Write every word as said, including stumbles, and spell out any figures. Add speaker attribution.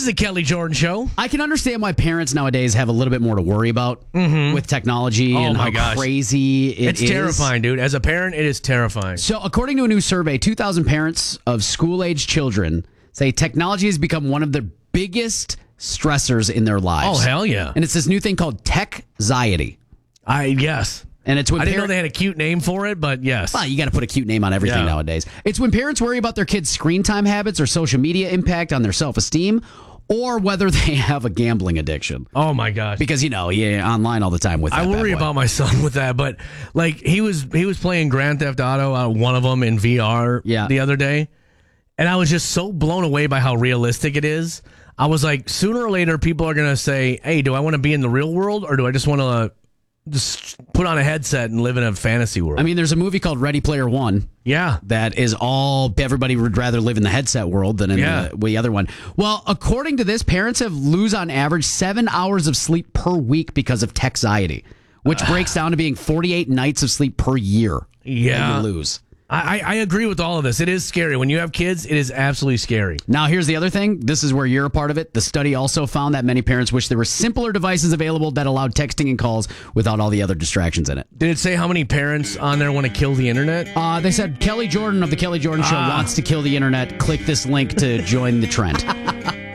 Speaker 1: is the Kelly Jordan Show.
Speaker 2: I can understand why parents nowadays have a little bit more to worry about mm-hmm. with technology
Speaker 1: oh
Speaker 2: and
Speaker 1: my
Speaker 2: how
Speaker 1: gosh.
Speaker 2: crazy it
Speaker 1: it's
Speaker 2: is.
Speaker 1: It's terrifying, dude. As a parent, it is terrifying.
Speaker 2: So, according to a new survey, two thousand parents of school-age children say technology has become one of the biggest stressors in their lives.
Speaker 1: Oh, hell yeah.
Speaker 2: And it's this new thing called tech-anxiety.
Speaker 1: I guess.
Speaker 2: And it's when
Speaker 1: I didn't
Speaker 2: par-
Speaker 1: know they had a cute name for it, but yes.
Speaker 2: Well, you got to put a cute name on everything
Speaker 1: yeah.
Speaker 2: nowadays. It's when parents worry about their kids' screen time habits or social media impact on their self-esteem, or whether they have a gambling addiction.
Speaker 1: Oh my gosh!
Speaker 2: Because you know, you're online all the time with. That
Speaker 1: I worry about my son with that, but like he was, he was playing Grand Theft Auto, uh, one of them in V R,
Speaker 2: yeah.
Speaker 1: the other day, and I was just so blown away by how realistic it is. I was like, sooner or later, people are gonna say, "Hey, do I want to be in the real world, or do I just want to?" Uh, Just put on a headset and live in a fantasy world.
Speaker 2: I mean, there's a movie called Ready Player One.
Speaker 1: Yeah.
Speaker 2: That is all, everybody would rather live in the headset world than in
Speaker 1: yeah.
Speaker 2: the, the other one. Well, according to this, parents have lose on average seven hours of sleep per week because of tech-anxiety, which uh, breaks down to being forty-eight nights of sleep per year.
Speaker 1: Yeah.
Speaker 2: You lose.
Speaker 1: I, I agree with all of this. It is scary. When you have kids, it is absolutely scary.
Speaker 2: Now, here's the other thing. This is where you're a part of it. The study also found that many parents wish there were simpler devices available that allowed texting and calls without all the other distractions in it.
Speaker 1: Did it say how many parents on there want to kill the internet?
Speaker 2: Uh, they said Kelly Jordan of the Kelly Jordan Show ah. wants to kill the internet. Click this link to join the trend.